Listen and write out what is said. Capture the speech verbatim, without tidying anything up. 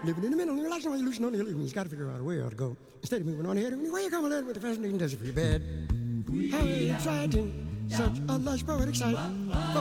living in the middle, relaxing while you're losing on the illusion. You got to figure out a way to go. Instead of moving on ahead, where you come along with the fascinating desert for your bed. How exciting, such a lush poetic sight.